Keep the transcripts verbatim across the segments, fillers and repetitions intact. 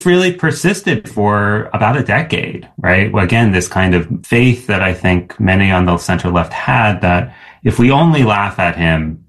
really persisted for about a decade, right? Well, again, this kind of faith that I think many on the center left had, that if we only laugh at him,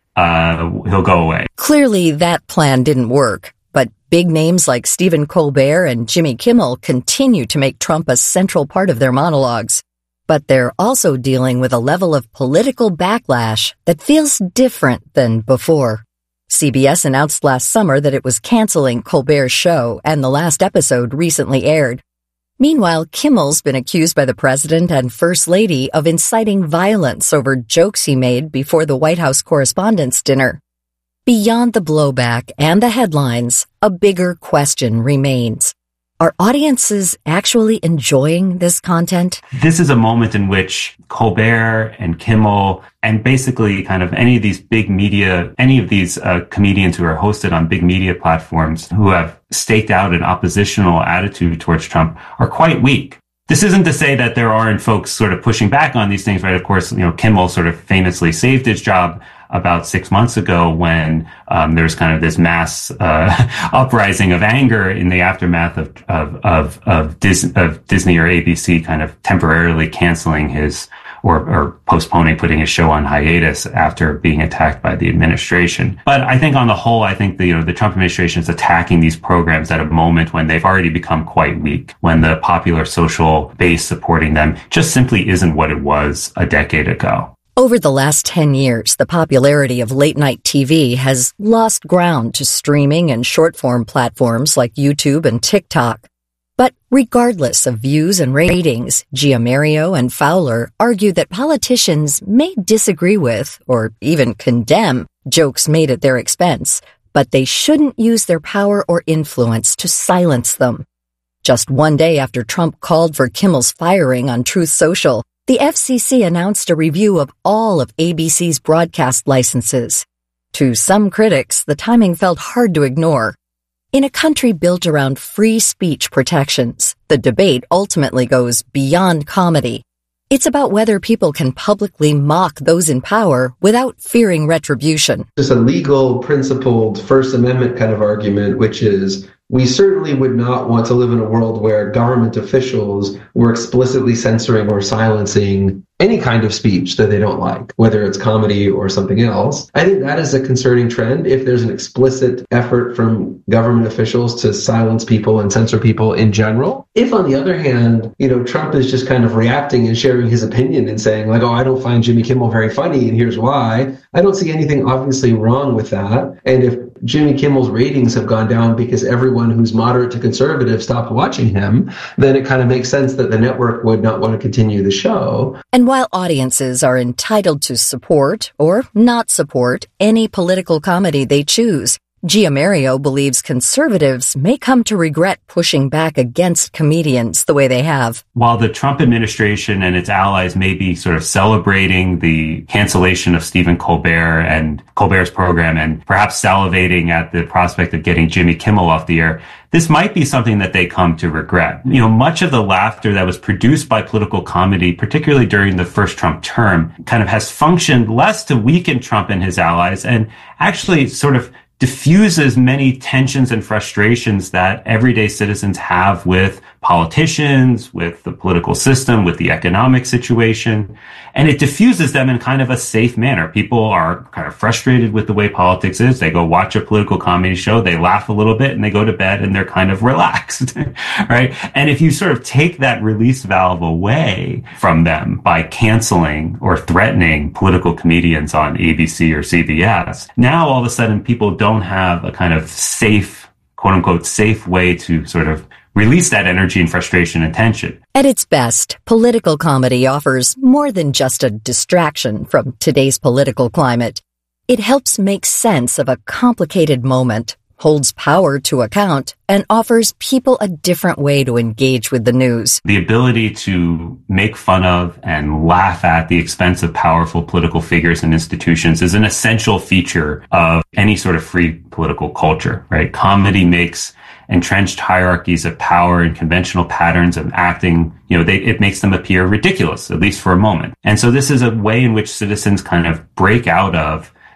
uh, he'll go away. Clearly, that plan didn't work. But big names like Stephen Colbert and Jimmy Kimmel continue to make Trump a central part of their monologues. But they're also dealing with a level of political backlash that feels different than before. C B S announced last summer that it was canceling Colbert's show, and the last episode recently aired. Meanwhile, Kimmel's been accused by the president and first lady of inciting violence over jokes he made before the White House Correspondents' Dinner. Beyond the blowback and the headlines, a bigger question remains. Are audiences actually enjoying this content? This is a moment in which Colbert and Kimmel and basically kind of any of these big media, any of these uh, comedians who are hosted on big media platforms who have staked out an oppositional attitude towards Trump are quite weak. This isn't to say that there aren't folks sort of pushing back on these things, right? Of course, you know, Kimmel sort of famously saved his job about six months ago when um, there was kind of this mass uh, uprising of anger in the aftermath of of of, of, Dis- of Disney or A B C kind of temporarily canceling his or, or postponing, putting his show on hiatus after being attacked by the administration. But I think on the whole, I think the, you know, the Trump administration is attacking these programs at a moment when they've already become quite weak, when the popular social base supporting them just simply isn't what it was a decade ago. Over the last ten years, the popularity of late-night T V has lost ground to streaming and short-form platforms like YouTube and TikTok. But regardless of views and ratings, Giammario and Fowler argue that politicians may disagree with, or even condemn, jokes made at their expense, but they shouldn't use their power or influence to silence them. Just one day after Trump called for Kimmel's firing on Truth Social, the F C C announced a review of all of A B C's broadcast licenses. To some critics, the timing felt hard to ignore. In a country built around free speech protections, the debate ultimately goes beyond comedy. It's about whether people can publicly mock those in power without fearing retribution. Just a legal, principled First Amendment kind of argument, which is we certainly would not want to live in a world where government officials were explicitly censoring or silencing any kind of speech that they don't like, whether it's comedy or something else. I think that is a concerning trend if there's an explicit effort from government officials to silence people and censor people in general. If, on the other hand, you know, Trump is just kind of reacting and sharing his opinion and saying, like, oh, I don't find Jimmy Kimmel very funny, and here's why, I don't see anything obviously wrong with that. And if Jimmy Kimmel's ratings have gone down because everyone who's moderate to conservative stopped watching him, then it kind of makes sense that the network would not want to continue the show. And while audiences are entitled to support or not support any political comedy they choose, Giammario believes conservatives may come to regret pushing back against comedians the way they have. While the Trump administration and its allies may be sort of celebrating the cancellation of Stephen Colbert and Colbert's program and perhaps salivating at the prospect of getting Jimmy Kimmel off the air, this might be something that they come to regret. You know, much of the laughter that was produced by political comedy, particularly during the first Trump term, kind of has functioned less to weaken Trump and his allies and actually sort of diffuses many tensions and frustrations that everyday citizens have with politicians, with the political system, with the economic situation. And it diffuses them in kind of a safe manner. People are kind of frustrated with the way politics is. They go watch a political comedy show, they laugh a little bit, and they go to bed and they're kind of relaxed, right? And if you sort of take that release valve away from them by canceling or threatening political comedians on A B C or C B S, now all of a sudden people don't have a kind of safe, quote unquote, safe way to sort of release that energy and frustration and tension. At its best, political comedy offers more than just a distraction from today's political climate. It helps make sense of a complicated moment, holds power to account, and offers people a different way to engage with the news. The ability to make fun of and laugh at the expense of powerful political figures and institutions is an essential feature of any sort of free political culture, right? Comedy makes entrenched hierarchies of power and conventional patterns of acting, you know, they, it makes them appear ridiculous, at least for a moment. And so this is a way in which citizens kind of break out of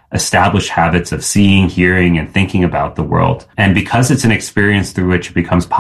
established habits of seeing, hearing, and thinking about the world. And because it's an experience through which it becomes